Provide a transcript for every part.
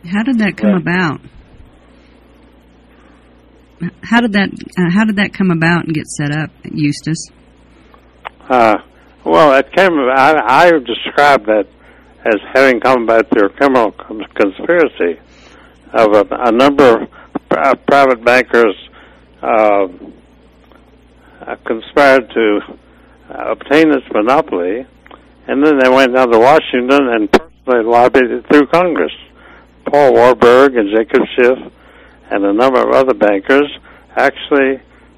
How did that come about? How did that come about and get set up, Eustace? Well, it came. I described that as having come about through a criminal conspiracy of a number of private bankers conspired to obtain this monopoly, and then they went down to Washington and personally lobbied it through Congress. Paul Warburg and Jacob Schiff and a number of other bankers actually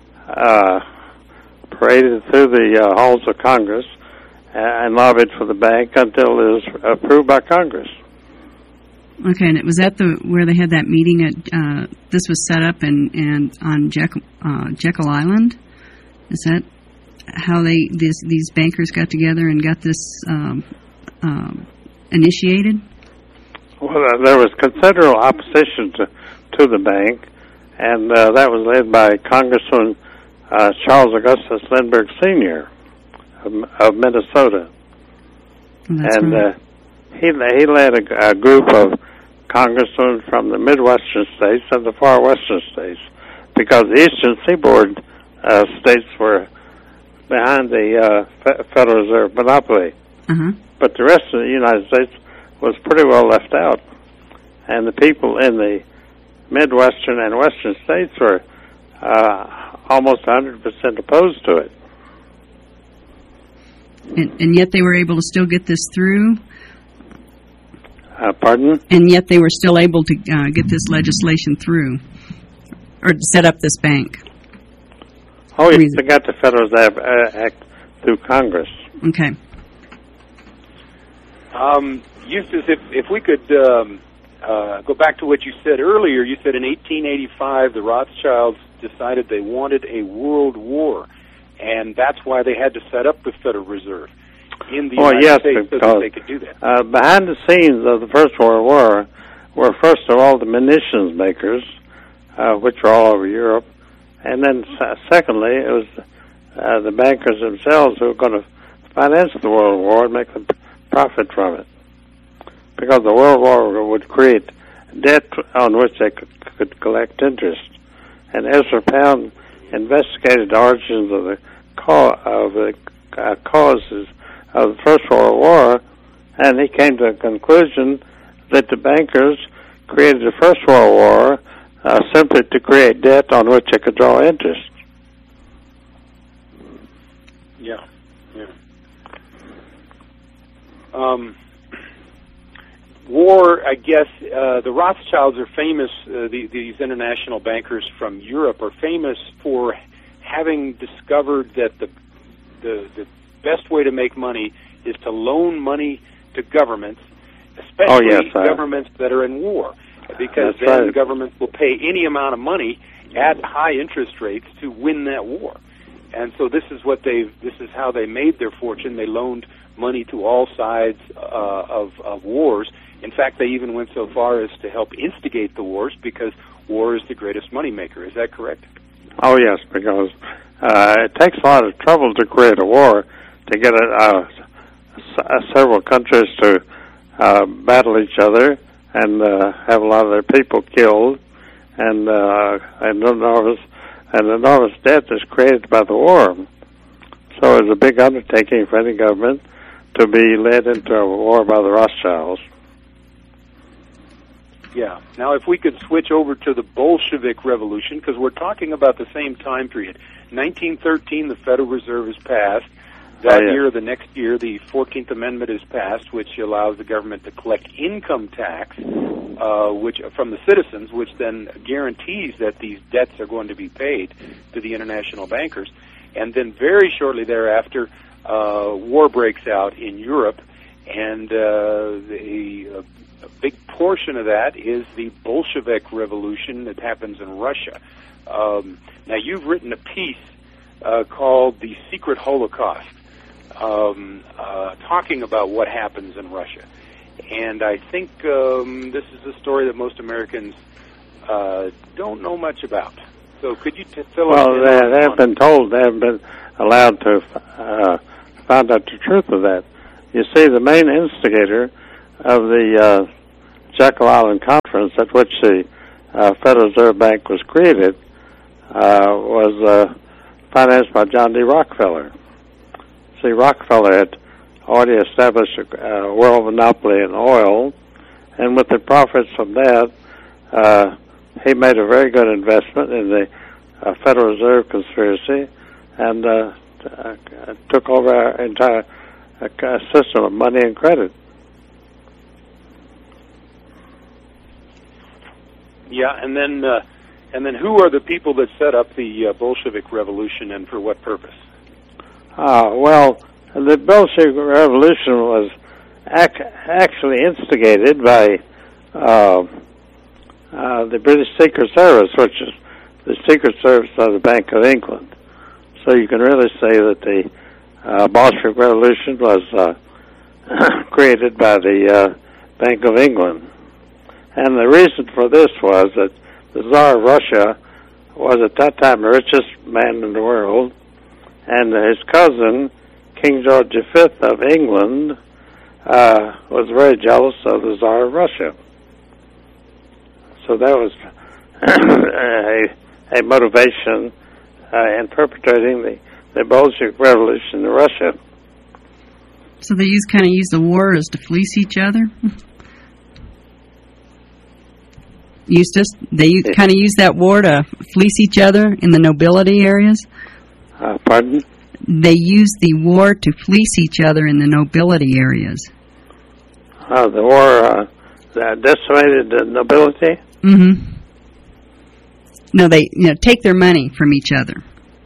paraded through the halls of Congress and lobbied for the bank until it was approved by Congress. Okay, and it was at where they had that meeting at. This was set up and on Jekyll Island. Is that how these bankers got together and got this initiated? Well, there was considerable opposition to the bank, and that was led by Congressman Charles Augustus Lindbergh Sr. of Minnesota. And right. He led a group of congressmen from the Midwestern states and the far western states, because the Eastern Seaboard states were behind the Federal Reserve monopoly. Uh-huh. But the rest of the United States was pretty well left out. And the people in the Midwestern and Western states were almost 100% opposed to it. And yet they were able to still get this through? Pardon? And yet they were still able to get this legislation through, or set up this bank? Oh, yes, they got the Federal Reserve Act through Congress. Okay. Eustace, if we could go back to what you said earlier. You said in 1885 the Rothschilds decided they wanted a world war, and that's why they had to set up the Federal Reserve in the United States so that they could do that. Behind the scenes of the First World War were, first of all, the munitions makers, which were all over Europe, and then secondly, it was the bankers themselves who were going to finance the World War and make the profit from it. Because the World War would create debt on which they could collect interest. And Ezra Pound investigated the origins of the causes of the First World War, and he came to the conclusion that the bankers created the First World War simply to create debt on which they could draw interest. Yeah. War, I guess, the Rothschilds are famous, these international bankers from Europe are famous for having discovered that the best way to make money is to loan money to governments, especially governments that are in war, because then governments will pay any amount of money at high interest rates to win that war. And so this is how they made their fortune. They loaned money to all sides of wars. In fact, they even went so far as to help instigate the wars, because war is the greatest moneymaker. Is that correct? Oh, yes, because it takes a lot of trouble to create a war, to get several countries to battle each other and have a lot of their people killed, and an enormous debt is created by the war. So it's a big undertaking for any government to be led into a war by the Rothschilds. Yeah. Now, if we could switch over to the Bolshevik Revolution, because we're talking about the same time period. 1913, the Federal Reserve is passed. That year, the next year, the 14th Amendment is passed, which allows the government to collect income tax which from the citizens, which then guarantees that these debts are going to be paid to the international bankers. And then very shortly thereafter, war breaks out in Europe, and a big portion of that is the Bolshevik Revolution that happens in Russia. Now, you've written a piece called The Secret Holocaust, talking about what happens in Russia. And I think this is a story that most Americans don't know much about. So could you fill us in? Well, they haven't been told. They haven't been allowed to find out the truth of that. You see, the main instigator of the Jekyll Island Conference, at which the Federal Reserve Bank was created, was financed by John D. Rockefeller. See, Rockefeller had already established a world monopoly in oil, and with the profits from that, he made a very good investment in the Federal Reserve conspiracy and took over our entire system of money and credit. Yeah, and then who are the people that set up the Bolshevik Revolution, and for what purpose? Well, the Bolshevik Revolution was actually instigated by the British Secret Service, which is the Secret Service of the Bank of England. So you can really say that the Bolshevik Revolution was created by the Bank of England. And the reason for this was that the Tsar of Russia was at that time the richest man in the world, and his cousin, King George V of England, was very jealous of the Tsar of Russia. So that was a motivation in perpetrating the Bolshevik Revolution in Russia. So they kind of use the war as to fleece each other? Eustace, they kind of use that war to fleece each other in the nobility areas? Pardon? They use the war to fleece each other in the nobility areas. The war decimated the nobility? Mm-hmm. No, they take their money from each other.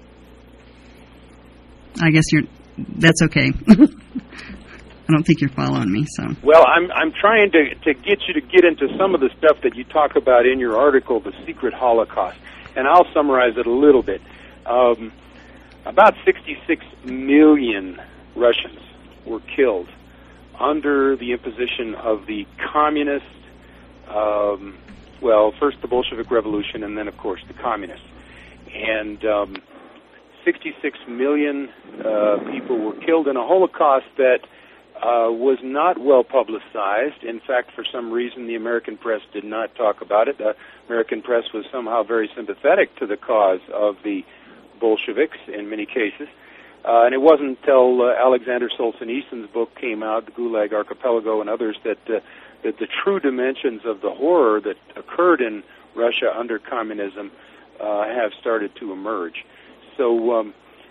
I guess that's okay. I don't think you're following me. So. Well, I'm trying to get you to get into some of the stuff that you talk about in your article, The Secret Holocaust, and I'll summarize it a little bit. About 66 million Russians were killed under the imposition of the communist, first the Bolshevik Revolution and then, of course, the communists. And 66 million people were killed in a Holocaust that was not well publicized. In fact, for some reason, the American press did not talk about it. The American press was somehow very sympathetic to the cause of the Bolsheviks in many cases. And it wasn't until Alexander Solzhenitsyn's book came out, The Gulag Archipelago and others, that the true dimensions of the horror that occurred in Russia under communism have started to emerge. So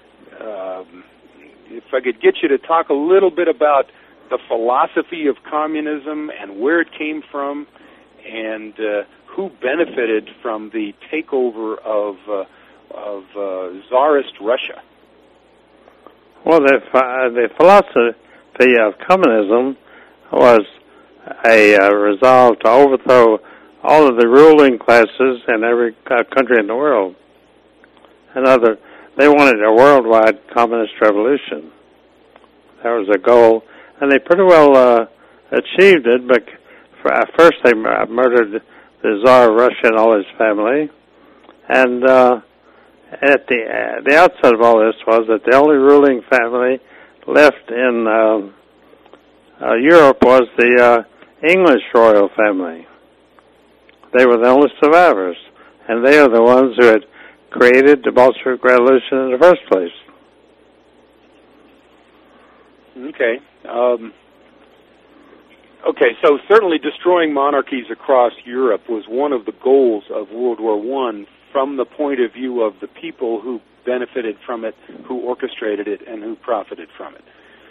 if I could get you to talk a little bit about the philosophy of communism and where it came from and who benefited from the takeover of Tsarist Russia. Well, the philosophy of communism was a resolve to overthrow all of the ruling classes in every country in the world. They wanted a worldwide communist revolution. That was a goal, and they pretty well achieved it. But first, they murdered the Tsar of Russia and all his family, and at the outset of all this was that the only ruling family left in Europe was the English royal family. They were the only survivors, and they are the ones who had created the Bolshevik Revolution in the first place. Okay. So certainly destroying monarchies across Europe was one of the goals of World War I from the point of view of the people who benefited from it, who orchestrated it, and who profited from it.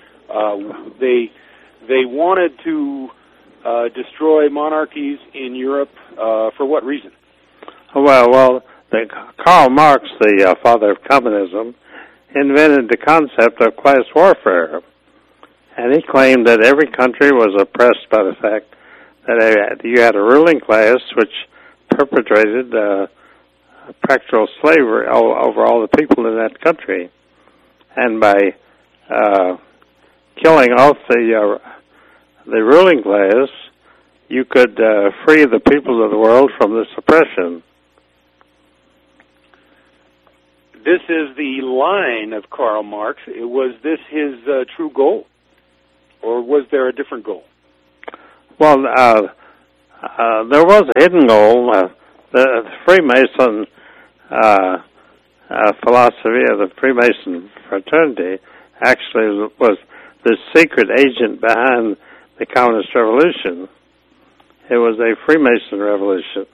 They wanted to destroy monarchies in Europe for what reason? Well, Karl Marx, the father of communism, invented the concept of class warfare. And he claimed that every country was oppressed by the fact that you had a ruling class which perpetrated practical slavery over all the people in that country. And by killing off the ruling class, you could free the people of the world from this oppression. This is the line of Karl Marx. Was this his true goal? Or was there a different goal? Well, There was a hidden goal. The Freemason philosophy of the Freemason fraternity actually was the secret agent behind the Communist Revolution. It was a Freemason revolution.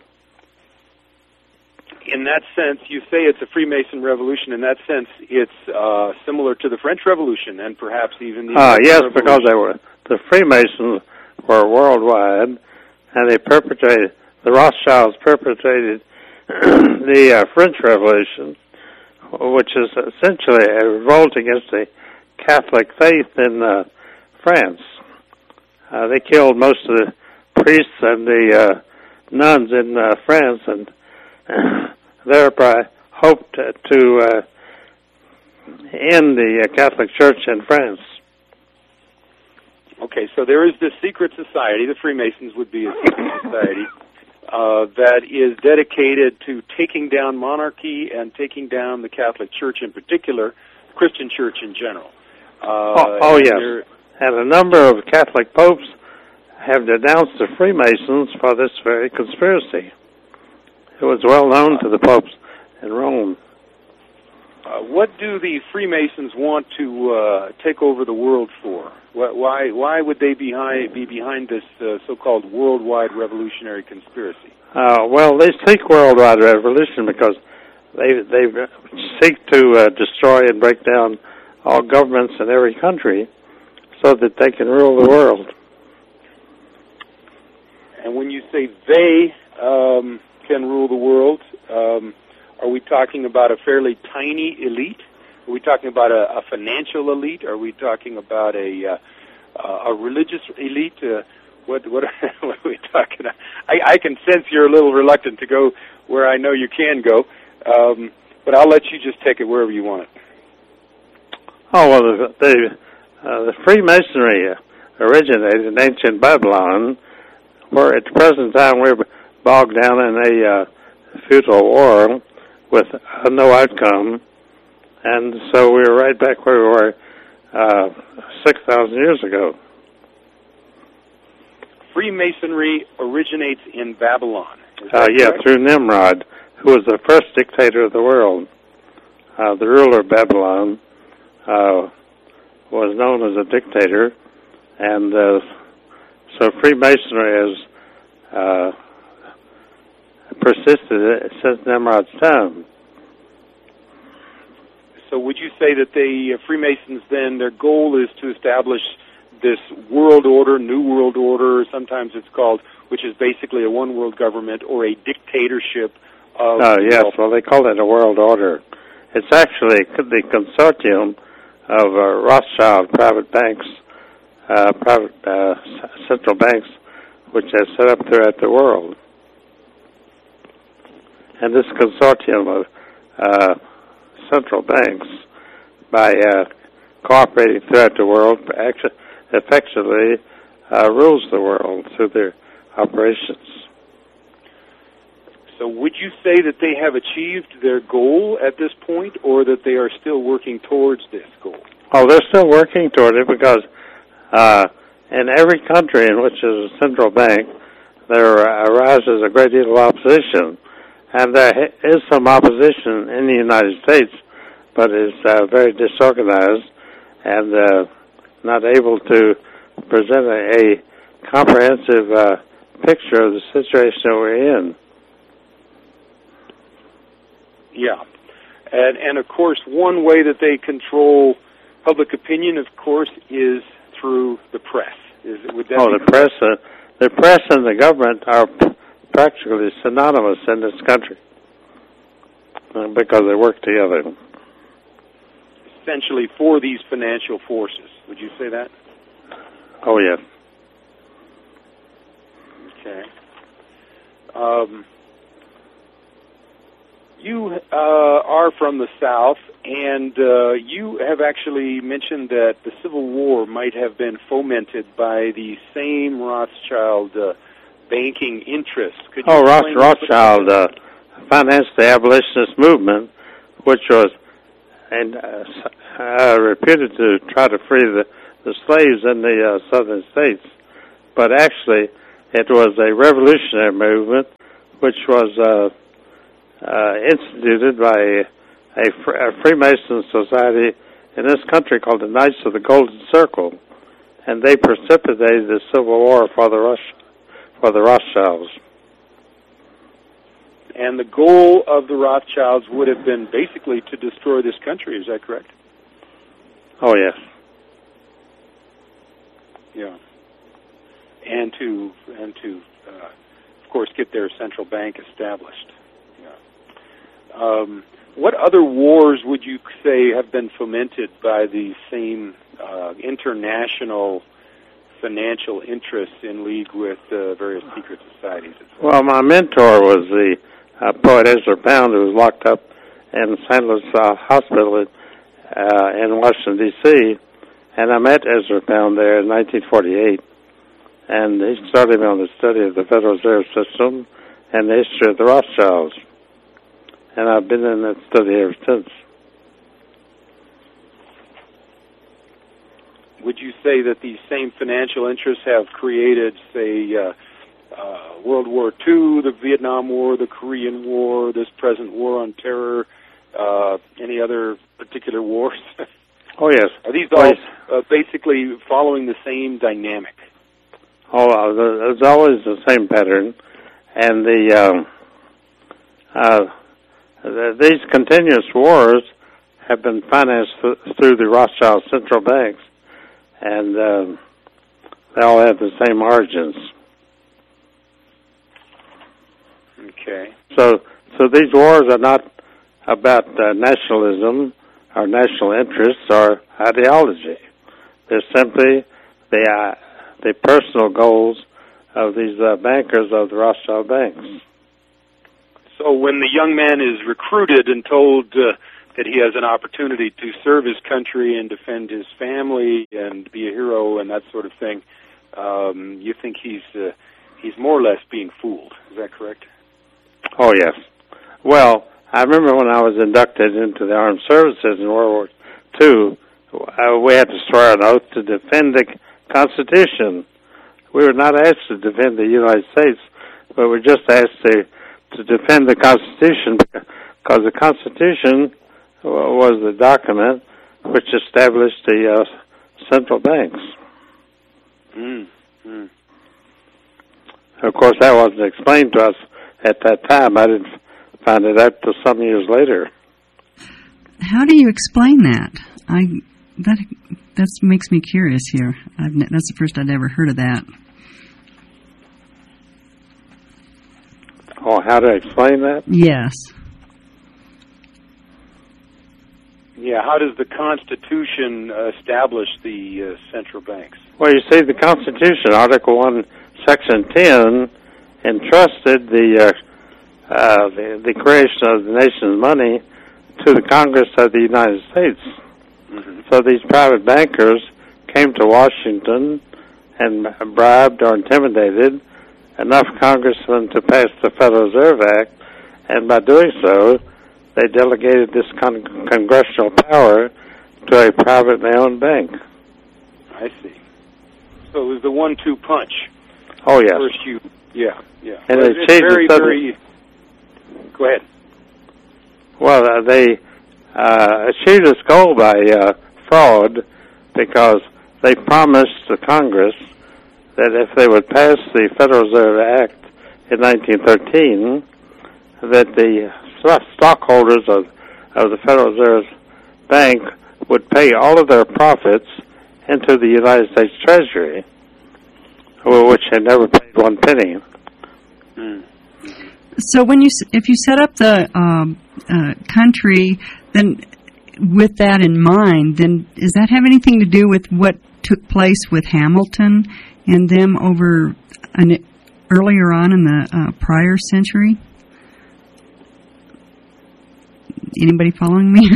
In that sense, you say it's a Freemason revolution. In that sense, it's similar to the French Revolution and perhaps even the American yes, Revolution. because the Freemasons were worldwide, and they perpetrated, the Rothschilds perpetrated the French Revolution, which is essentially a revolt against the Catholic faith in France. They killed most of the priests and the nuns in France, and thereby hoped to end the Catholic Church in France. Okay, so there is this secret society, the Freemasons would be a secret society, that is dedicated to taking down monarchy and taking down the Catholic Church in particular, the Christian Church in general. Yes. And a number of Catholic popes have denounced the Freemasons for this very conspiracy. It was well known to the popes in Rome. What do the Freemasons want to take over the world for? Why would they be behind this so-called worldwide revolutionary conspiracy? Well, they seek worldwide revolution because they seek to destroy and break down all governments in every country so that they can rule the world. And when you say they can rule the world, are we talking about a fairly tiny elite? Are we talking about a financial elite? Are we talking about a religious elite? What are we talking about? I can sense you're a little reluctant to go where I know you can go, but I'll let you just take it wherever you want it. Oh, well, the Freemasonry originated in ancient Babylon, where at the present time we're bogged down in a futile war with no outcome, and so we're right back where we were 6,000 years ago. Freemasonry originates in Babylon. Through Nimrod, who was the first dictator of the world. The ruler of Babylon was known as a dictator, and so Freemasonry has persisted since Nimrod's time. So would you say that the Freemasons then, their goal is to establish this world order, new world order, sometimes it's called, which is basically a one world government or a dictatorship of... yes, well, they call it a world order. It's actually the consortium of Rothschild private banks, private central banks, which are set up throughout the world. And this consortium of central banks, by cooperating throughout the world, effectively rules the world through their operations. So would you say that they have achieved their goal at this point, or that they are still working towards this goal? Oh, they're still working toward it, because in every country in which there's a central bank, there arises a great deal of opposition. And there is some opposition in the United States, but it's very disorganized and not able to present a comprehensive picture of the situation that we're in. Yeah. And of course, one way that they control public opinion, of course, is through the press. The press and the government are practically synonymous in this country because they work together. Essentially for these financial forces. Would you say that? Oh, yes. Okay. You are from the South, and you have actually mentioned that the Civil War might have been fomented by the same Rothschild banking interests. Could you Rothschild financed the abolitionist movement, which was reputed to try to free the slaves in the southern states. But actually, It was a revolutionary movement which was instituted by a Freemason society in this country called the Knights of the Golden Circle, and they precipitated the Civil War for the Rothschilds. And the goal of the Rothschilds would have been basically to destroy this country. Is that correct? Oh, yes. Yeah. And to of course, get their central bank established. Yeah. What other wars would you say have been fomented by the same international financial interests in league with various secret societies? Well, my mentor was the poet Ezra Pound, who was locked up in St. Louis Hospital in Washington, D.C., and I met Ezra Pound there in 1948, and he started me on the study of the Federal Reserve System and the history of the Rothschilds, and I've been in that study ever since. Would you say that these same financial interests have created, say, World War II, the Vietnam War, the Korean War, this present war on terror, any other particular wars? Oh, yes. Are these all basically following the same dynamic? Oh, there's always the same pattern, and these continuous wars have been financed through the Rothschild central banks, and they all have the same origins. Okay. So these wars are not about nationalism or national interests or ideology. They're simply the personal goals of these bankers of the Rothschild banks. So when the young man is recruited and told that he has an opportunity to serve his country and defend his family and be a hero and that sort of thing, you think he's more or less being fooled. Is that correct? Oh, yes. Well, I remember when I was inducted into the armed services in World War II, we had to swear an oath to defend the Constitution. We were not asked to defend the United States, but we were just asked to defend the Constitution, because the Constitution was the document which established the central banks. Of course, that wasn't explained to us at that time. I didn't find it out till some years later. How do you explain that? That makes me curious here. That's the first I'd ever heard of that. Oh, how to explain that? Yes. Yeah, how does the Constitution establish the central banks? Well, you see, the Constitution, Article 1, Section 10, entrusted the creation of the nation's money to the Congress of the United States. Mm-hmm. So these private bankers came to Washington and bribed or intimidated enough congressmen to pass the Federal Reserve Act, and by doing so, they delegated this congressional power to a privately owned bank. I see. So it was the 1-2 punch. Oh, yes. First yeah. And well, it's very... Go ahead. Well, they achieved this goal by fraud, because they promised the Congress that if they would pass the Federal Reserve Act in 1913, that the stockholders of the Federal Reserve Bank would pay all of their profits into the United States Treasury, which had never paid one penny. So if you set up the country, then with that in mind, then does that have anything to do with what took place with Hamilton and them over earlier on in the prior century? Anybody following me?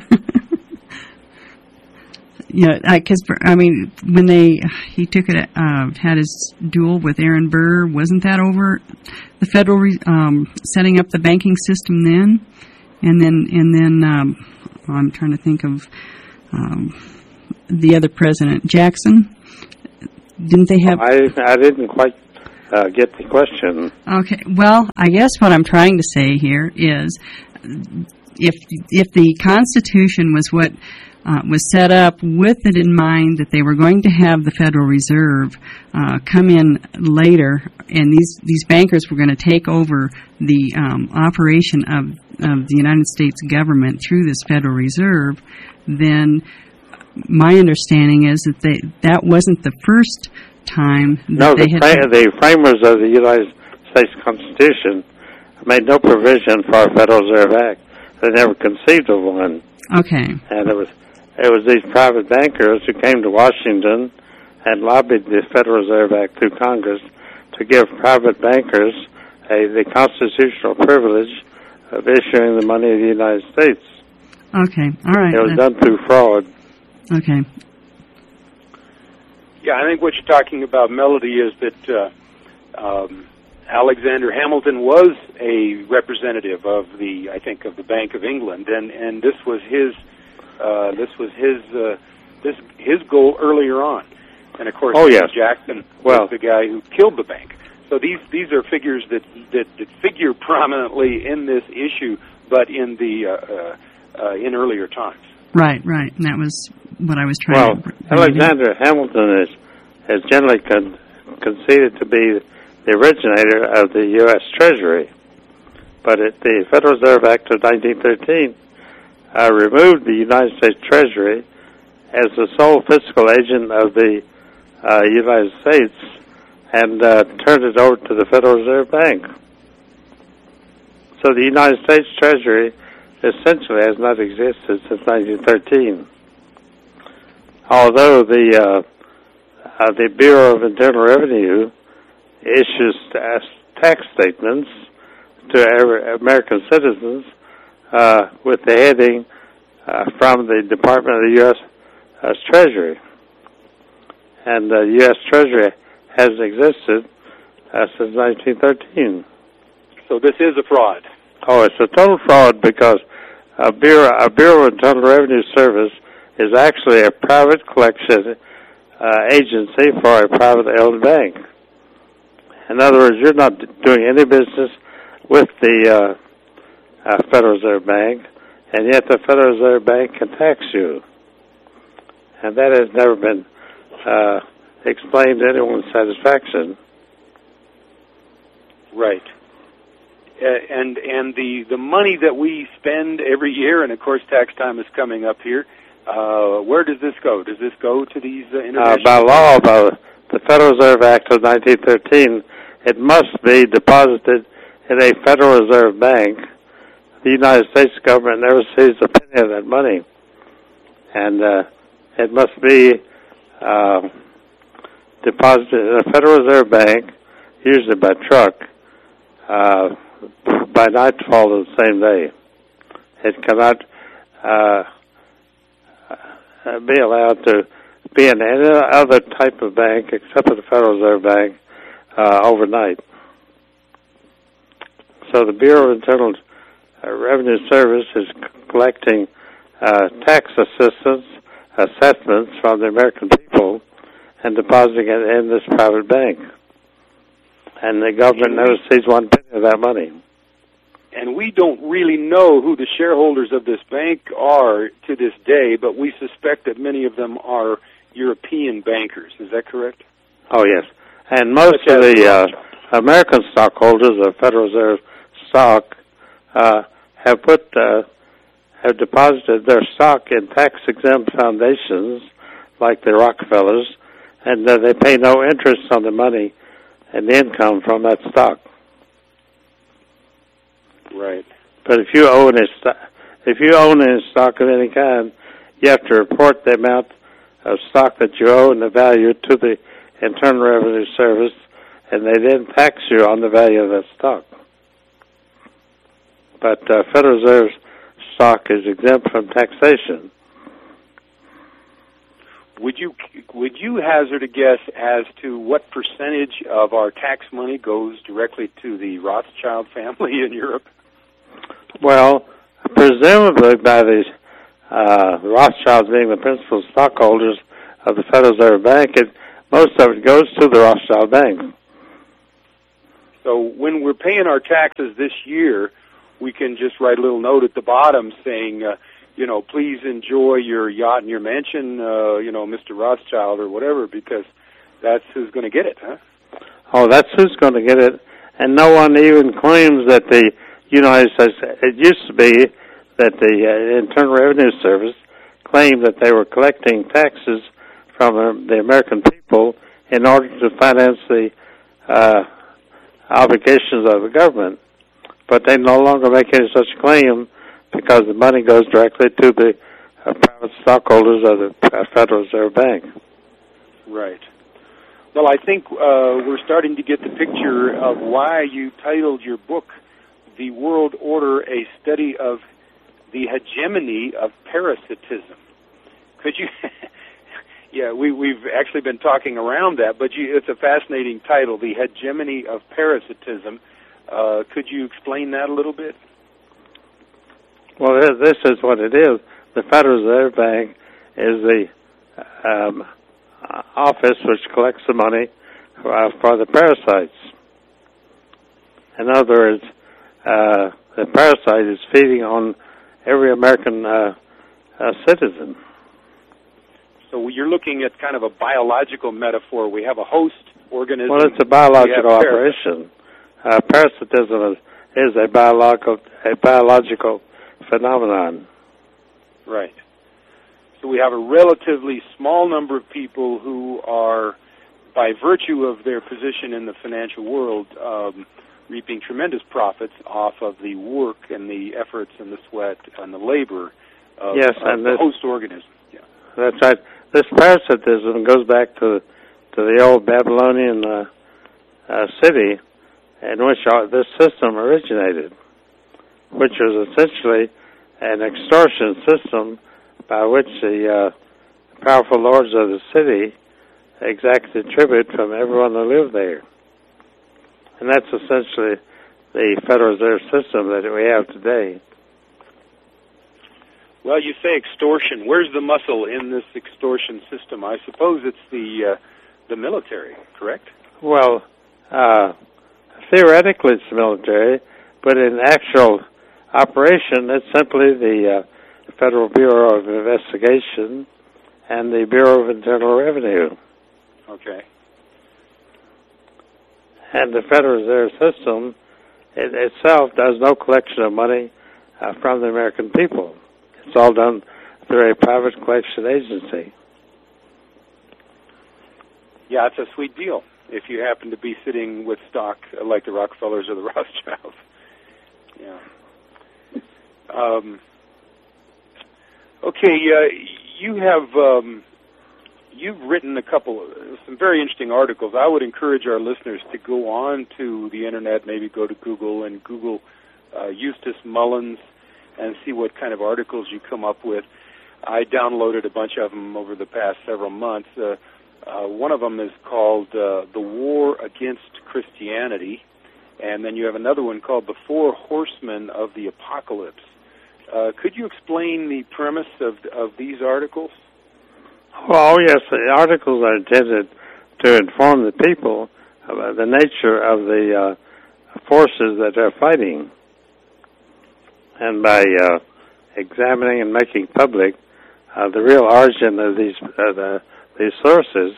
Yeah, because when he took it, had his duel with Aaron Burr, wasn't that over the federal setting up the banking system then? And then I'm trying to think of the other president, Jackson. Didn't they have? I didn't quite get the question. Okay. Well, I guess what I'm trying to say here is, if the Constitution was what was set up with it in mind that they were going to have the Federal Reserve come in later, and these bankers were going to take over the operation of the United States government through this Federal Reserve, then my understanding is that that wasn't the first time that the framers of the United States Constitution made no provision for a Federal Reserve Act. They never conceived of one. Okay. And it was these private bankers who came to Washington and lobbied the Federal Reserve Act through Congress to give private bankers the constitutional privilege of issuing the money of the United States. Okay, all right. It was done through fraud. Okay. Yeah, I think what you're talking about, Melody, is that Alexander Hamilton was a representative of the Bank of England, and this was his goal earlier on. And of course, Jackson was the guy who killed the bank. So these are figures that figure prominently in this issue, but in the in earlier times. Right, and that was what I was trying to... Alexander Hamilton has generally conceded to be the originator of the U.S. Treasury, but the Federal Reserve Act of 1913 removed the United States Treasury as the sole fiscal agent of the United States and turned it over to the Federal Reserve Bank. So the United States Treasury essentially has not existed since 1913. Although the Bureau of Internal Revenue issues tax statements to American citizens with the heading from the Department of the U.S. Treasury. And the U.S. Treasury has existed since 1913. So this is a fraud. Oh, it's a total fraud because a Bureau of Internal Revenue Service is actually a private collection agency for a private-owned bank. In other words, you're not doing any business with the Federal Reserve Bank, and yet the Federal Reserve Bank can tax you. And that has never been explained to anyone's satisfaction. Right. And the money that we spend every year, and of course tax time is coming up here, where does this go? Does this go to these international... By law, by the Federal Reserve Act of 1913, it must be deposited in a Federal Reserve Bank. The United States government never sees a penny of that money. And it must be deposited in a Federal Reserve Bank, usually by truck, by nightfall of the same day. It cannot be allowed to be in any other type of bank except for the Federal Reserve Bank overnight. So the Bureau of Internal Revenue Service is collecting tax assessments from the American people and depositing it in this private bank. And the government never sees one penny of that money. And we don't really know who the shareholders of this bank are to this day, but we suspect that many of them are European bankers. Is that correct? Oh, yes. And most of the American stockholders of Federal Reserve stock have deposited their stock in tax-exempt foundations like the Rockefellers, and they pay no interest on the money and the income from that stock. Right. But if you own any stock of any kind, you have to report the amount of stock that you owe and the value to the Internal Revenue Service, and they then tax you on the value of that stock. But Federal Reserve stock is exempt from taxation. Would you hazard a guess as to what percentage of our tax money goes directly to the Rothschild family in Europe? Well, presumably by the Rothschilds being the principal stockholders of the Federal Reserve Bank, most of it goes to the Rothschild Bank. So when we're paying our taxes this year, we can just write a little note at the bottom saying, please enjoy your yacht and your mansion, Mr. Rothschild or whatever, because that's who's going to get it, huh? Oh, that's who's going to get it. And no one even claims that the United States, it used to be that the Internal Revenue Service claimed that they were collecting taxes from the American people in order to finance the obligations of the government. But they no longer make any such claim because the money goes directly to the private stockholders of the Federal Reserve Bank. Right. Well, I think we're starting to get the picture of why you titled your book, The World Order, A Study of the Hegemony of Parasitism. Could you... Yeah, we've actually been talking around that, but it's a fascinating title, The Hegemony of Parasitism. Could you explain that a little bit? Well, this is what it is. The Federal Reserve Bank is the office which collects the money for the parasites. In other words, the parasite is feeding on every American citizen. So you're looking at kind of a biological metaphor. We have a host organism. Well, it's a biological operation. Parasitism is a biological phenomenon. Right. So we have a relatively small number of people who are, by virtue of their position in the financial world, reaping tremendous profits off of the work and the efforts and the sweat and the labor of, the host organism. Yeah. That's right. This parasitism goes back to the old Babylonian city in which this system originated, which was essentially an extortion system by which the powerful lords of the city exacted tribute from everyone who lived there. And that's essentially the Federal Reserve System that we have today. Well, you say extortion. Where's the muscle in this extortion system? I suppose it's the military, correct? Well, theoretically it's the military, but in actual operation it's simply the Federal Bureau of Investigation and the Bureau of Internal Revenue. Okay. And the Federal Reserve System itself does no collection of money from the American people. It's all done through a private collection agency. Yeah, it's a sweet deal if you happen to be sitting with stock like the Rockefellers or the Rothschilds. Yeah. Okay, you have you've written some very interesting articles. I would encourage our listeners to go on to the internet, maybe go to Google and Google Eustace Mullins and see what kind of articles you come up with. I downloaded a bunch of them over the past several months. One of them is called The War Against Christianity, and then you have another one called The Four Horsemen of the Apocalypse. Could you explain the premise of these articles? Well, yes, the articles are intended to inform the people about the nature of the forces that they're fighting. And by examining and making public the real origin of these sources,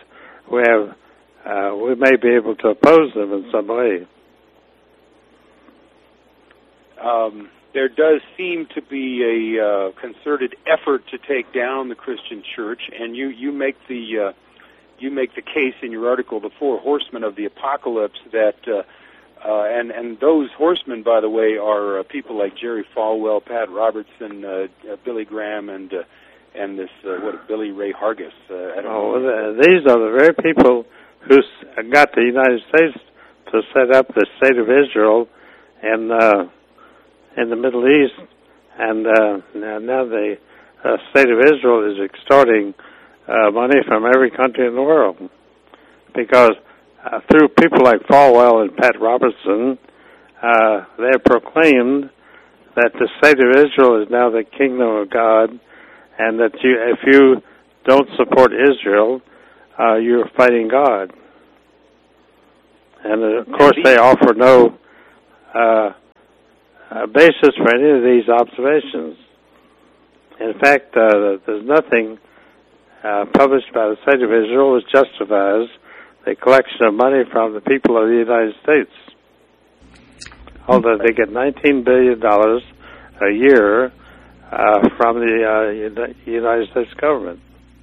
we may be able to oppose them in some way. There does seem to be a concerted effort to take down the Christian Church, and you make the case in your article, The Four Horsemen of the Apocalypse, that and those horsemen, by the way, are people like Jerry Falwell, Pat Robertson, Billy Graham, and this Billy Ray Hargis. These are the very people who got the United States to set up the State of Israel in the Middle East, and now the State of Israel is extorting money from every country in the world, because through people like Falwell and Pat Robertson, they proclaimed that the State of Israel is now the kingdom of God, and that if you don't support Israel, you're fighting God. And, of course, they offer no basis for any of these observations. In fact, there's nothing published by the State of Israel which justifies the collection of money from the people of the United States. Although they get $19 billion a year from the United States government.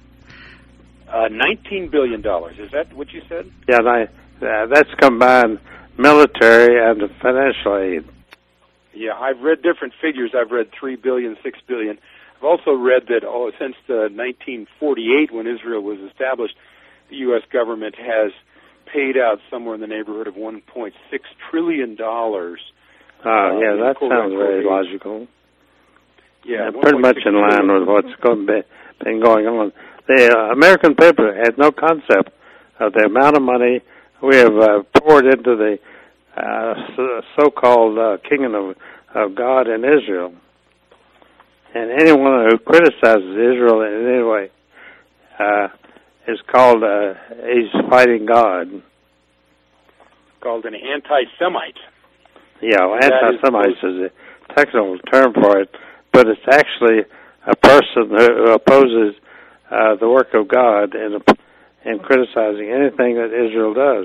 $19 billion, is that what you said? Yeah, that's combined military and financial aid. Yeah, I've read different figures. I've read $3 billion, $6 billion. I've also read that since 1948, when Israel was established, the U.S. government has paid out somewhere in the neighborhood of $1.6 trillion. Yeah, that sounds very logical. Yeah, pretty much in line with what's been going on. The American people had no concept of the amount of money we have poured into the so-called kingdom of God in Israel. And anyone who criticizes Israel in any way is called, he's fighting God. Called an anti-Semite. Yeah, well, anti-Semite is a technical term for it, but it's actually a person who opposes the work of God in criticizing anything that Israel does.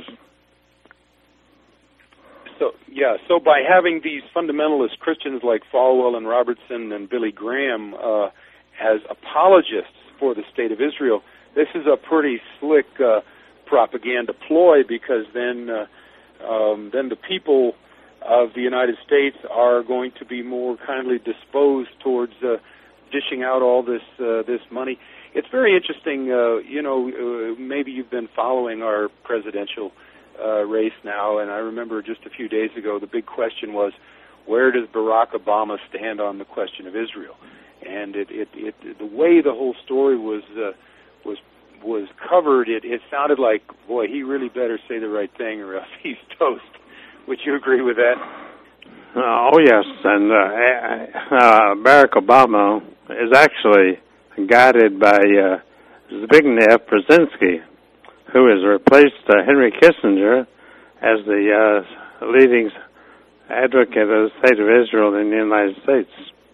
So by having these fundamentalist Christians like Falwell and Robertson and Billy Graham as apologists for the State of Israel, this is a pretty slick propaganda ploy, because then the people of the United States are going to be more kindly disposed towards dishing out all this money. It's very interesting. Maybe you've been following our presidential race now, and I remember just a few days ago the big question was, where does Barack Obama stand on the question of Israel? And the way the whole story was covered, it sounded like, boy, he really better say the right thing or else he's toast. Would you agree with that? Oh, yes, and Barack Obama is actually guided by Zbigniew Brzezinski, who has replaced Henry Kissinger as the leading advocate of the State of Israel in the United States.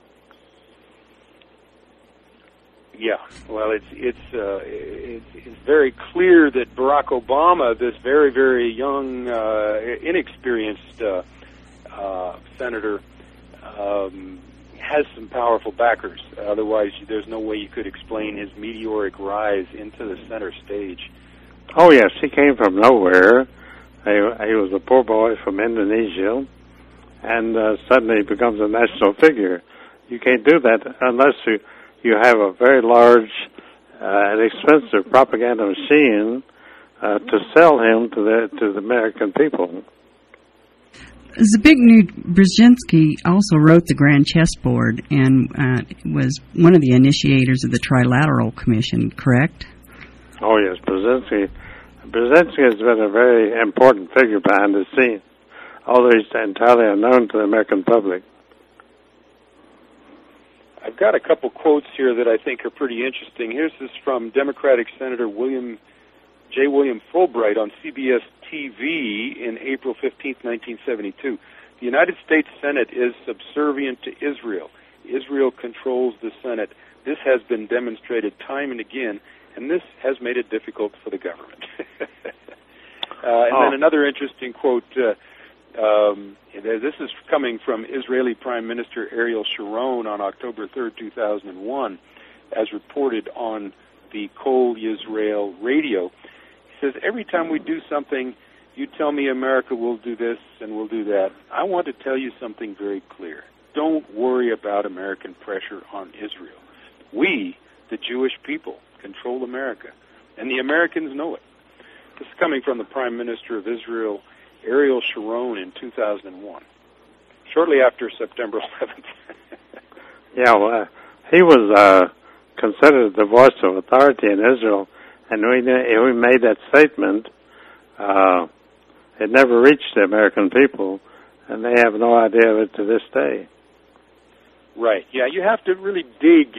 Yeah, well, it's very clear that Barack Obama, this very, very young, inexperienced senator, has some powerful backers. Otherwise, there's no way you could explain his meteoric rise into the center stage. Oh, yes, he came from nowhere. He was a poor boy from Indonesia, and suddenly becomes a national figure. You can't do that unless you have a very large and expensive propaganda machine to sell him to the American people. Zbigniew Brzezinski also wrote the Grand Chessboard and was one of the initiators of the Trilateral Commission, correct? Oh, yes, Brzezinski has been a very important figure behind the scenes, although he's entirely unknown to the American public. I've got a couple quotes here that I think are pretty interesting. Here's this from Democratic Senator J. William Fulbright on CBS TV in April 15, 1972. The United States Senate is subservient to Israel. Israel controls the Senate. This has been demonstrated time and again, and this has made it difficult for the government. Then another interesting quote, this is coming from Israeli Prime Minister Ariel Sharon on October 3rd, 2001, as reported on the Kol Yisrael radio. He says, every time we do something, you tell me America will do this and will do that. I want to tell you something very clear. Don't worry about American pressure on Israel. We, the Jewish people, control America, and the Americans know it. This is coming from the Prime Minister of Israel, Ariel Sharon, in 2001, shortly after September 11th. Yeah, well, he was considered the voice of authority in Israel, and when he made that statement, it never reached the American people, and they have no idea of it to this day. Right. Yeah, you have to really dig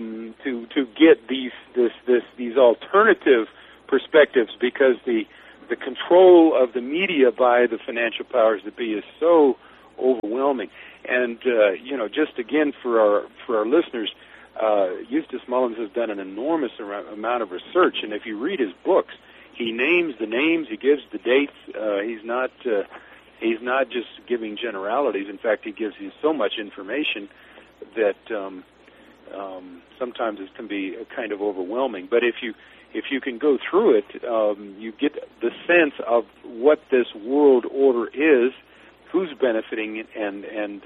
to get these alternative perspectives, because the the control of the media by the financial powers that be is so overwhelming. And just again for our listeners, Eustace Mullins has done an enormous amount of research, and if you read his books, he names the names, he gives the dates. He's not just giving generalities. In fact, he gives you so much information that sometimes it can be kind of overwhelming. But if you can go through it, you get the sense of what this world order is, who's benefiting, and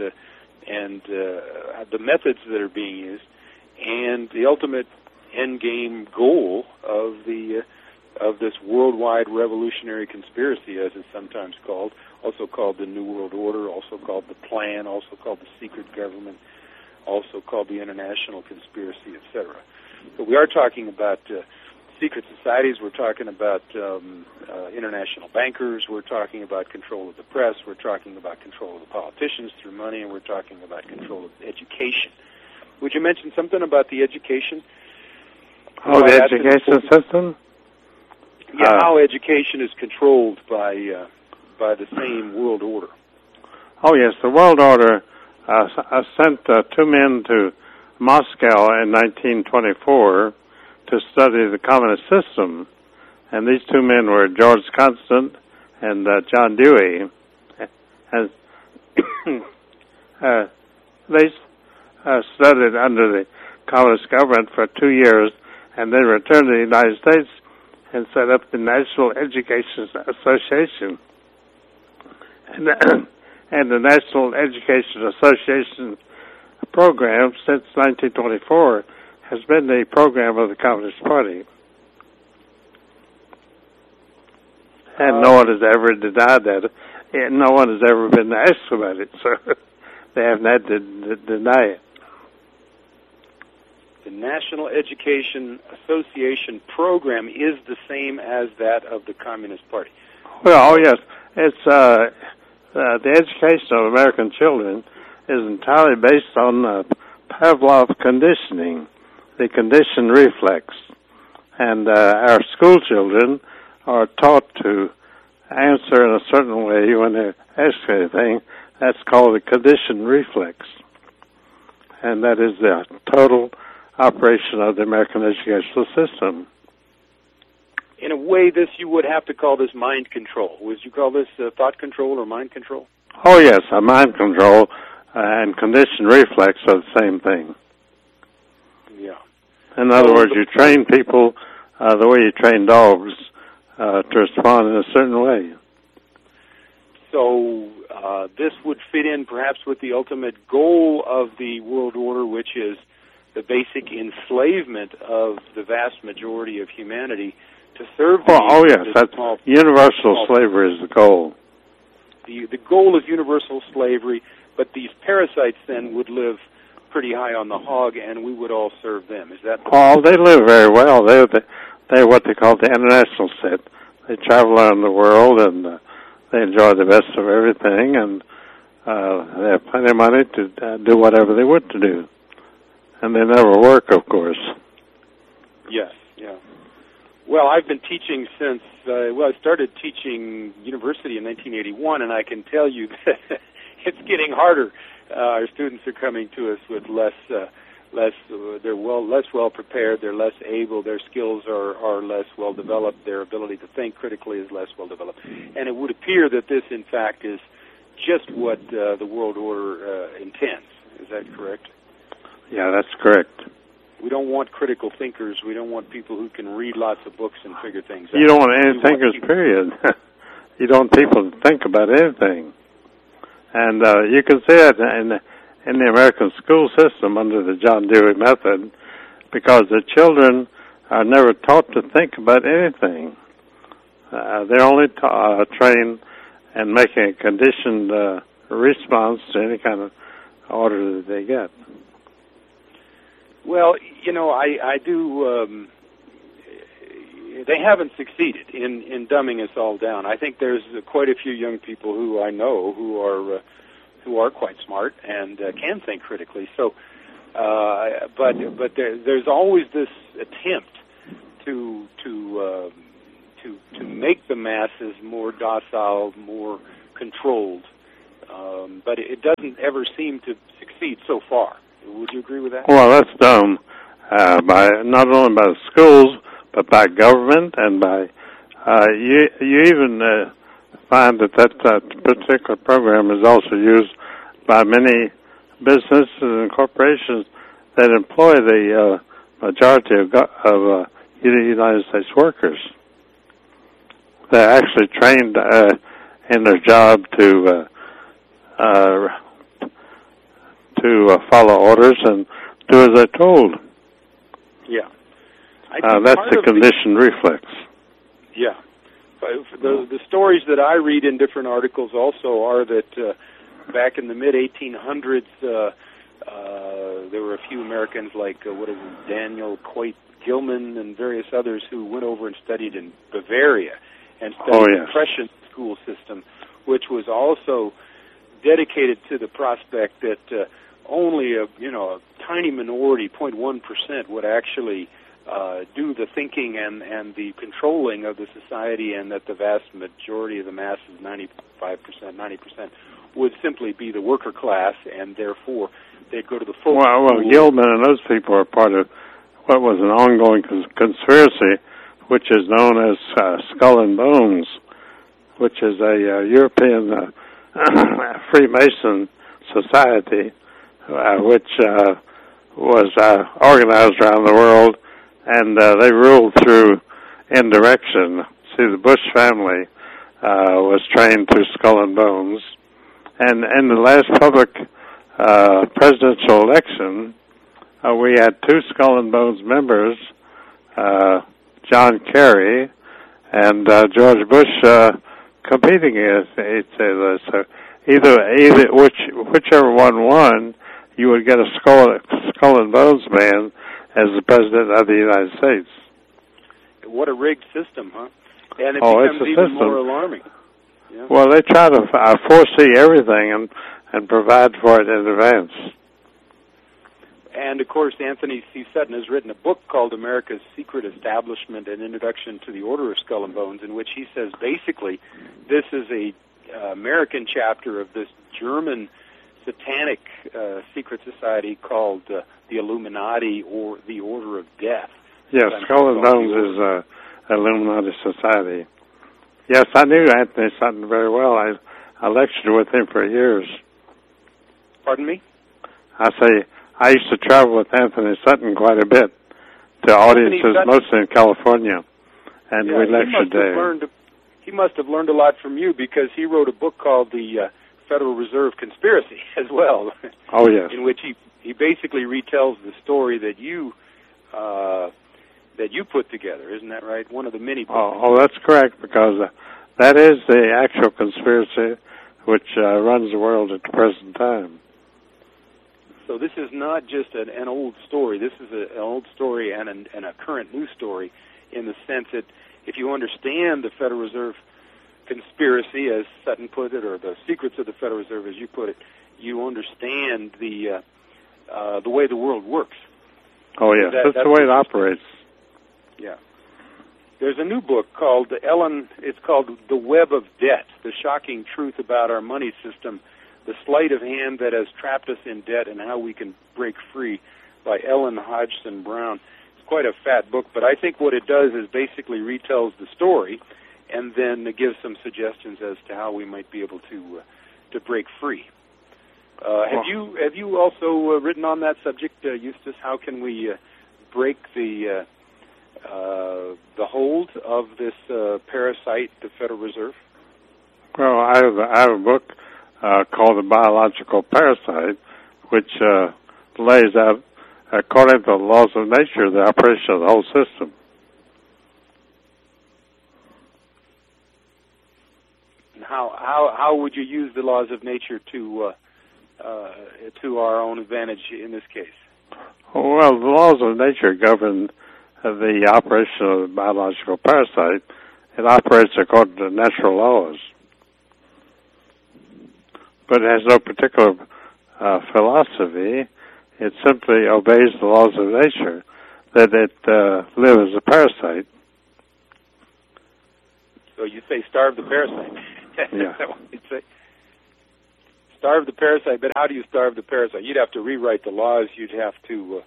the methods that are being used, and the ultimate end game goal of this worldwide revolutionary conspiracy, as it's sometimes called, also called the New World Order, also called the Plan, also called the secret government, also called the international conspiracy, etc. But we are talking about secret societies, we're talking about international bankers, we're talking about control of the press, we're talking about control of the politicians through money, and we're talking about control of education. Would you mention something about the education? Oh, the education system? Yeah, how education is controlled by the same world order. Oh, yes, the world order sent two men to Moscow in 1924 to study the communist system, and these two men were George Constant and John Dewey. And they studied under the communist government for 2 years, and then returned to the United States and set up the National Education Association. And the National Education Association program since 1924 has been the program of the Communist Party. And no one has ever denied that. And no one has ever been asked about it, so they haven't had to deny it. The National Education Association program is the same as that of the Communist Party. Well, oh yes, it's the education of American children is entirely based on Pavlov conditioning, the conditioned reflex, and our school children are taught to answer in a certain way when they're asked anything. That's called the conditioned reflex, and that is the total operation of the American educational system. In a way, you would have to call this mind control. Would you call this thought control or mind control? Oh, yes, mind control and conditioned reflex are the same thing. Yeah. In other words, you train people the way you train dogs to respond in a certain way. So this would fit in perhaps with the ultimate goal of the world order, which is the basic enslavement of the vast majority of humanity to serve the oh yes, that's universal slavery is the goal. The goal is universal slavery, but these parasites then would live pretty high on the hog, and we would all serve them. Is that? Oh, they live very well. They're what they call the international set. They travel around the world, and they enjoy the best of everything, and they have plenty of money to do whatever they want to do. And they never work, of course. Yes, yeah. Well, I've been teaching since, I started teaching university in 1981, and I can tell you that it's getting harder. Our students are coming to us with they're less well prepared, they're less able, their skills are less well developed, their ability to think critically is less well developed. And it would appear that this, in fact, is just what the world order intends. Is that correct? Yeah, that's correct. We don't want critical thinkers. We don't want people who can read lots of books and figure things out. You don't want any thinkers, period. You don't want people to think about anything. And you can see it in the American school system under the John Dewey method, because the children are never taught to think about anything. They're only trained in making a conditioned response to any kind of order that they get. Well, I do. They haven't succeeded in dumbing us all down. I think there's quite a few young people who I know who are quite smart and can think critically. So, but there's always this attempt to to make the masses more docile, more controlled. But it doesn't ever seem to succeed so far. Would you agree with that? Well, that's done by not only by the schools, but by government, and by you even find that particular program is also used by many businesses and corporations that employ the majority of United States workers. They're actually trained in their job to follow orders and do as they're told. Yeah. That's the conditioned reflex. Yeah. The stories that I read in different articles also are that back in the mid-1800s, there were a few Americans like, Daniel Coit Gilman and various others who went over and studied in Bavaria and studied the Prussian school system, which was also dedicated to the prospect that only a tiny minority, 0.1%, would actually do the thinking and the controlling of the society, and that the vast majority of the masses, 95%, 90%, would simply be the worker class, and therefore they'd go to the full Well, Gilman and those people are part of what was an ongoing conspiracy, which is known as Skull and Bones, which is a European Freemason society, which was organized around the world, and they ruled through indirection. See, the Bush family was trained through Skull and Bones, and in the last public presidential election, we had two Skull and Bones members, John Kerry and George Bush, competing against each other. So either whichever one won, you would get a Skull and Bones man as the president of the United States. What a rigged system, huh? And it becomes even more alarming. Yeah. Well, they try to foresee everything and provide for it in advance. And, of course, Anthony C. Sutton has written a book called America's Secret Establishment, an Introduction to the Order of Skull and Bones, in which he says basically this is a American chapter of this German satanic secret society called the Illuminati, or the Order of Death. Yes, Skull and Bones is an Illuminati society. Yes, I knew Anthony Sutton very well. I lectured with him for years. Pardon me? I say I used to travel with Anthony Sutton quite a bit to audiences mostly in California, and we lectured there. He must have learned a lot from you, because he wrote a book called The Federal Reserve Conspiracy as well. Oh, yes. In which he basically retells the story that you put together. Isn't that right? One of the many books. Oh, that's correct, because that is the actual conspiracy which runs the world at the present time. So this is not just an old story. This is an old story and a current news story, in the sense that if you understand the Federal Reserve conspiracy, as Sutton put it, or the secrets of the Federal Reserve, as you put it, you understand the way the world works. Oh, yes. That's the way it operates. Yeah. There's a new book called it's called The Web of Debt, The Shocking Truth About Our Money System, The Sleight of Hand That Has Trapped Us in Debt and How We Can Break Free, by Ellen Hodgson Brown. It's quite a fat book, but I think what it does is basically retells the story, and then it gives some suggestions as to how we might be able to break free. Have you also written on that subject, Eustace? How can we break the hold of this parasite, the Federal Reserve? Well, I have a book called The Biological Parasite, which lays out, according to the laws of nature, the operation of the whole system. And how would you use the laws of nature to our own advantage in this case? Well, the laws of nature govern the operation of the biological parasite. It operates according to natural laws, but it has no particular philosophy. It simply obeys the laws of nature, that it live as a parasite. So you say starve the parasite. Yeah. You'd say starve the parasite, but how do you starve the parasite? You'd have to rewrite the laws. You'd have to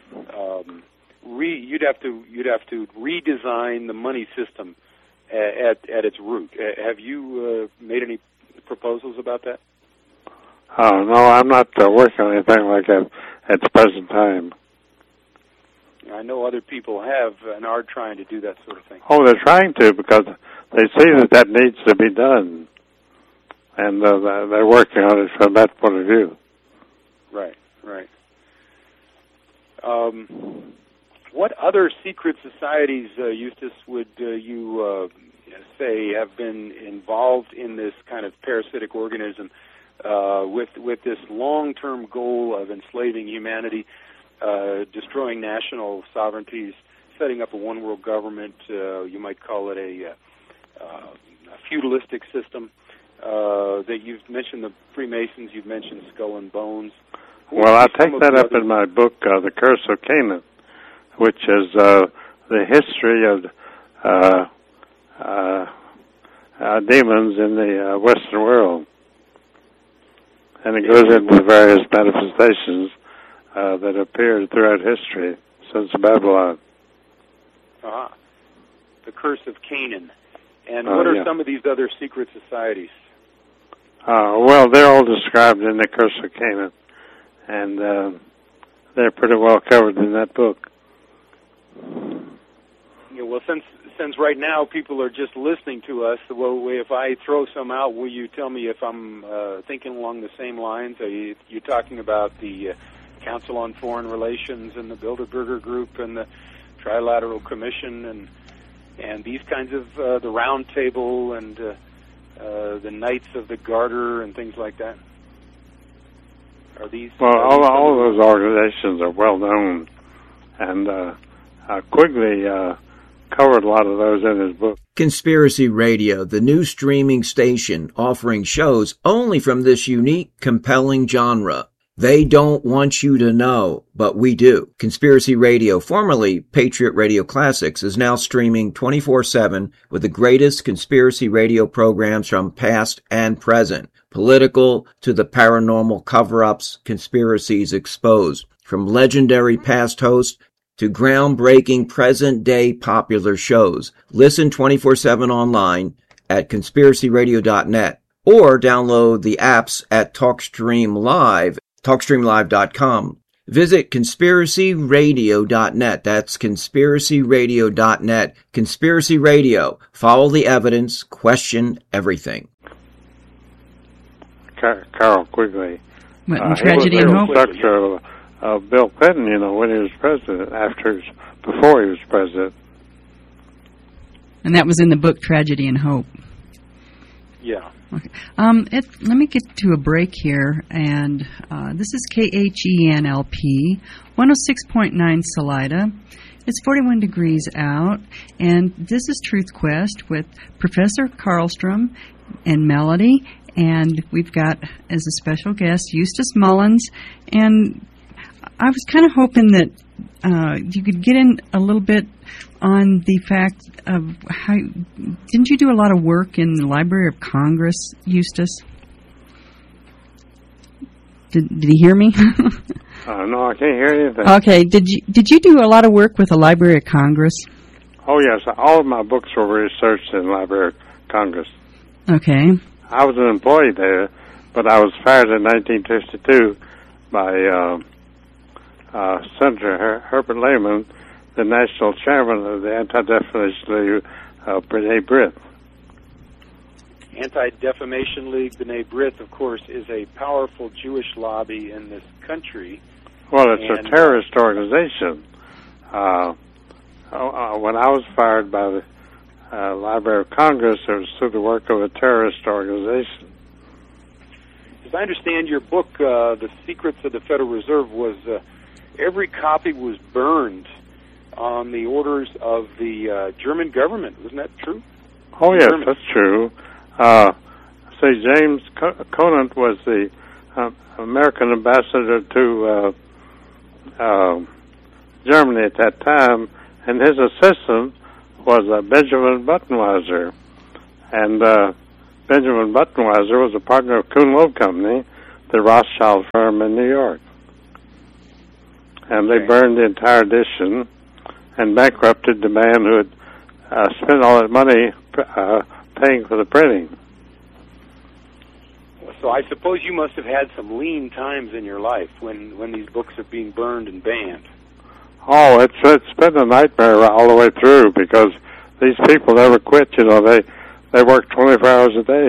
you'd have to redesign the money system at its root. Have you made any proposals about that? Oh, no, I'm not working on anything like that at the present time. I know other people have and are trying to do that sort of thing. Oh, they're trying to because they see that needs to be done. And they're working on it from that point of view. Right. What other secret societies, Eustace, would you say have been involved in this kind of parasitic organism with this long-term goal of enslaving humanity, destroying national sovereignties, setting up a one-world government? You might call it a feudalistic system. That you've mentioned the Freemasons, you've mentioned Skull and Bones. Well, I take that up in my book, The Curse of Canaan, which is the history of demons in the Western world. And it goes into the various manifestations that appeared throughout history since Babylon. The Curse of Canaan. And what are some of these other secret societies? Well, they're all described in The Curse of Canaan, and they're pretty well covered in that book. Yeah, well, since right now people are just listening to us, well, if I throw some out, will you tell me if I'm thinking along the same lines? Are you talking about the Council on Foreign Relations and the Bilderberger Group and the Trilateral Commission and these kinds of the Round Table and the Knights of the Garter and things like that? Are these? Well, all those organizations are well known, and Quigley covered a lot of those in his book. Conspiracy Radio, the new streaming station offering shows only from this unique, compelling genre. They don't want you to know, but we do. Conspiracy Radio, formerly Patriot Radio Classics, is now streaming 24/7 with the greatest conspiracy radio programs from past and present. Political to the paranormal cover-ups, conspiracies exposed. From legendary past hosts to groundbreaking present-day popular shows. Listen 24/7 online at conspiracyradio.net or download the apps at TalkStreamLive.com. Visit conspiracyradio.net. That's conspiracyradio.net. Conspiracy Radio. Follow the evidence. Question everything. Carroll Quigley. What, Tragedy and Hope? Structure of Bill Clinton, when he was president, before he was president. And that was in the book Tragedy and Hope. Yeah. Okay. Let me get to a break here, and this is KHENLP, 106.9 Salida. It's 41 degrees out, and this is Truth Quest with Professor Karlstrom and Melody, and we've got as a special guest Eustace Mullins, and I was kind of hoping that you could get in a little bit on the fact of how, didn't you do a lot of work in the Library of Congress, Eustace? Did he hear me? No, I can't hear anything. Okay, did you do a lot of work with the Library of Congress? Oh yes, all of my books were researched in the Library of Congress. Okay. I was an employee there, but I was fired in 1952 by Senator Herbert Lehman, the national chairman of the Anti-Defamation League, B'nai B'rith. Anti-Defamation League, B'nai B'rith, of course, is a powerful Jewish lobby in this country. Well, it's a terrorist organization. When I was fired by the Library of Congress, it was through the work of a terrorist organization. As I understand your book, The Secrets of the Federal Reserve, was every copy was burned on the orders of the German government. Wasn't that true? Oh, yes, that's true. James Conant was the American ambassador to Germany at that time, and his assistant was Benjamin Buttenweiser, And Benjamin Buttenweiser was a partner of Kuhn Loeb Company, the Rothschild firm in New York. And they burned the entire edition and bankrupted the man who had spent all that money paying for the printing. So I suppose you must have had some lean times in your life when these books are being burned and banned. Oh, it's been a nightmare all the way through because these people never quit. You know, they work 24 hours a day.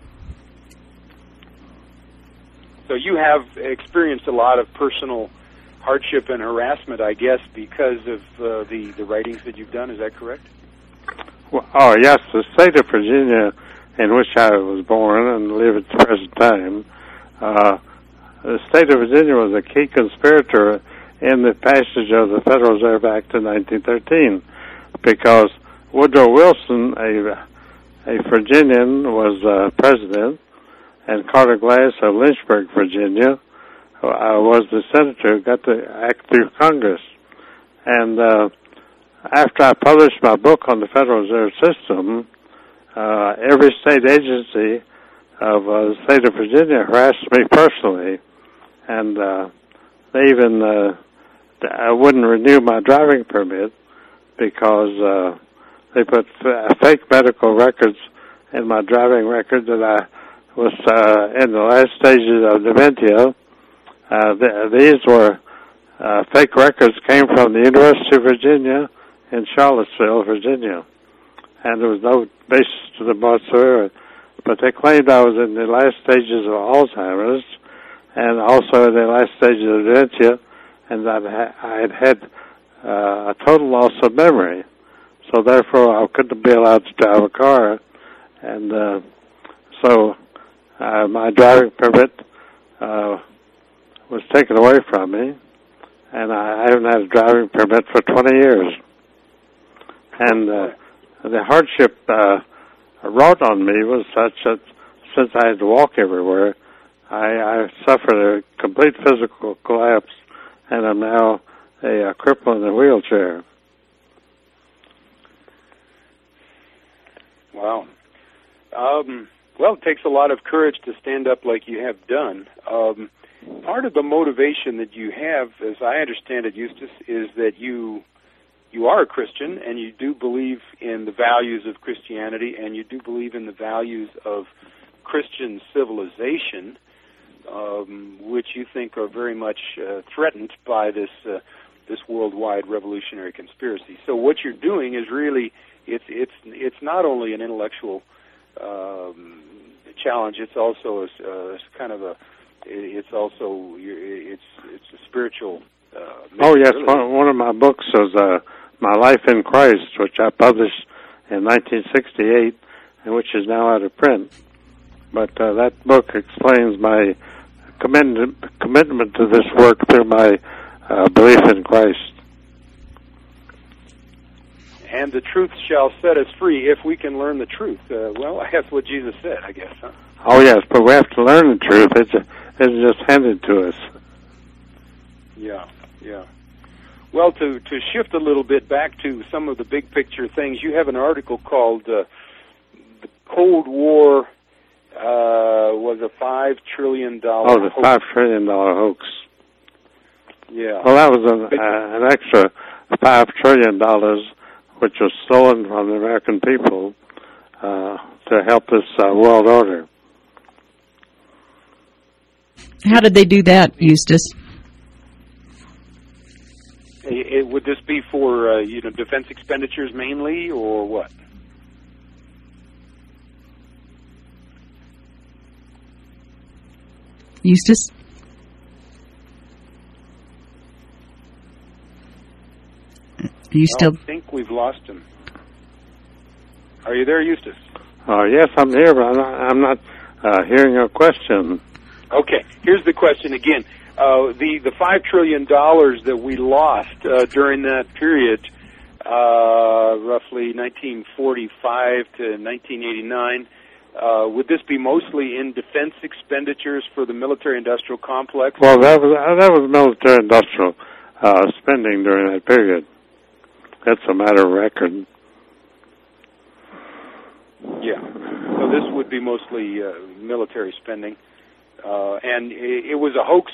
So you have experienced a lot of personal hardship and harassment, I guess, because of the writings that you've done. Is that correct? Well, oh, yes. The state of Virginia, in which I was born and live at the present time, the state of Virginia was a key conspirator in the passage of the Federal Reserve Act in 1913, because Woodrow Wilson, a Virginian, was president, and Carter Glass of Lynchburg, Virginia, was the senator who got the act through Congress. And after I published my book on the Federal Reserve System, every state agency of the state of Virginia harassed me personally, and they even wouldn't renew my driving permit because they put fake medical records in my driving record that I was in the last stages of dementia. These were fake records, came from the University of Virginia in Charlottesville, Virginia, and there was no basis to them whatsoever. But they claimed I was in the last stages of Alzheimer's and also in the last stages of dementia, and that I had a total loss of memory. So therefore, I couldn't be allowed to drive a car, and so my driving permit was taken away from me, and I haven't had a driving permit for 20 years. And the hardship wrought on me was such that since I had to walk everywhere, I suffered a complete physical collapse, and I'm now a cripple in a wheelchair. Wow. Well, it takes a lot of courage to stand up like you have done. Part of the motivation that you have, as I understand it, Eustace, is that you are a Christian and you do believe in the values of Christianity and you do believe in the values of Christian civilization, which you think are very much threatened by this worldwide revolutionary conspiracy. So what you're doing is really it's not only an intellectual challenge. It's also it's a spiritual. Oh yes, one of my books was My Life in Christ, which I published in 1968, and which is now out of print. But that book explains my commitment to this work through my belief in Christ. And the truth shall set us free if we can learn the truth. Well, that's what Jesus said, I guess, huh? Oh, yes, but we have to learn the truth. It's just handed to us. Yeah. Well, to shift a little bit back to some of the big picture things, you have an article called The Cold War was a $5 trillion hoax. Oh, the $5 trillion hoax. Yeah. Well, that was an extra $5 trillion, which was stolen from the American people to help this world order. How did they do that, Eustace? Would this be for defense expenditures mainly, or what? Eustace? Are you still? I think we've lost him. Are you there, Eustace? Yes, I'm here, but I'm not hearing your question. Okay, here's the question again. The $5 trillion that we lost during that period, roughly 1945 to 1989, would this be mostly in defense expenditures for the military-industrial complex? Well, that was military-industrial spending during that period. That's a matter of record. Yeah. So this would be mostly military spending. And it was a hoax